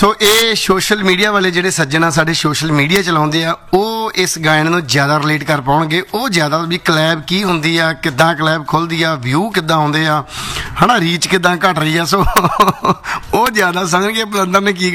ਸੋ ਇਹ social media ਵਾਲੇ ਜਿਹੜੇ ਸੱਜਣ ਆ ਸਾਡੇ ਸੋਸ਼ਲ ਮੀਡੀਆ ਚਲਾਉਂਦੇ ਆ ਉਹ ਇਸ ਗਾਇਨ ਨੂੰ ਜ਼ਿਆਦਾ ਰਿਲੇਟ ਕਰ ਪਾਉਣਗੇ। ਉਹ ਜ਼ਿਆਦਾ ਵੀ ਕਲੈਬ ਕੀ ਹੁੰਦੀ ਆ, ਕਿੱਦਾਂ ਕਲੈਬ ਖੁੱਲ੍ਹਦੀ ਆ, ਵਿਊ ਕਿੱਦਾਂ ਆਉਂਦੇ ਆ, ਹੈ ਨਾ, ਰੀਚ ਕਿੱਦਾਂ ਘਟ ਰਹੀ ਆ। ਸੋ ਉਹ ਜ਼ਿਆਦਾ ਸਮਝਣਗੇ ਪਲੰਦਰ ਨੇ ਕੀ